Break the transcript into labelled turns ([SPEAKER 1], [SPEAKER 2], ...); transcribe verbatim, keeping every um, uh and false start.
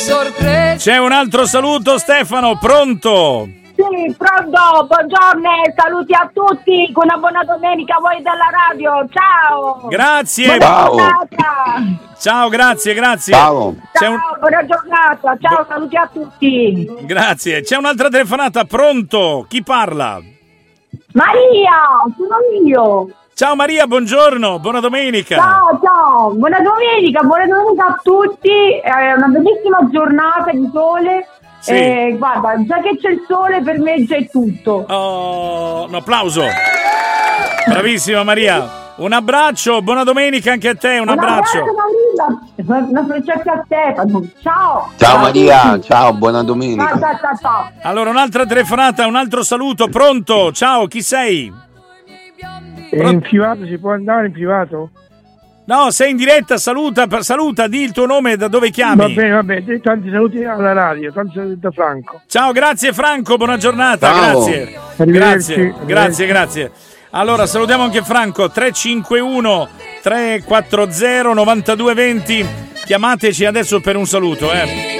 [SPEAKER 1] Sorpresa.
[SPEAKER 2] C'è un altro saluto, Stefano, pronto?
[SPEAKER 3] Sì, pronto, buongiorno, saluti a tutti, una buona domenica a voi della radio, ciao!
[SPEAKER 2] Grazie!
[SPEAKER 3] Buona
[SPEAKER 4] Ciao.
[SPEAKER 3] giornata!
[SPEAKER 2] Ciao, grazie, grazie.
[SPEAKER 4] Ciao.
[SPEAKER 2] C'è
[SPEAKER 3] Ciao,
[SPEAKER 2] un...
[SPEAKER 3] buona giornata, ciao, saluti a tutti!
[SPEAKER 2] Grazie, c'è un'altra telefonata, pronto? Chi parla?
[SPEAKER 3] Maria, sono io!
[SPEAKER 2] Ciao Maria, buongiorno, buona domenica.
[SPEAKER 3] Ciao, ciao, buona domenica, buona domenica a tutti, è una bellissima giornata di sole.
[SPEAKER 2] Sì.
[SPEAKER 3] Eh, guarda, già che c'è il sole per me già è tutto.
[SPEAKER 2] Oh, un applauso. Bravissima Maria. Un abbraccio, buona domenica anche a te, un,
[SPEAKER 3] Un
[SPEAKER 2] abbraccio.
[SPEAKER 3] Maria, una freccetta a Stefano, ciao.
[SPEAKER 4] Ciao Maria, ciao, buona domenica.
[SPEAKER 3] Ciao, ciao, ciao, ciao.
[SPEAKER 2] Allora, un'altra telefonata, un altro saluto, pronto? Ciao, chi sei?
[SPEAKER 5] E in privato si può andare in privato?
[SPEAKER 2] No, sei in diretta, saluta, per- saluta, di il tuo nome, da dove chiami?
[SPEAKER 5] Va bene, va bene, tanti saluti alla radio, tanti saluti da Franco.
[SPEAKER 2] Ciao, grazie Franco, buona giornata,
[SPEAKER 4] Ciao.
[SPEAKER 2] grazie.
[SPEAKER 5] Arrivederci.
[SPEAKER 2] Grazie, grazie, grazie. Allora, salutiamo anche Franco, tre cinque uno tre quattro zero nove due due zero. Chiamateci adesso per un saluto, eh.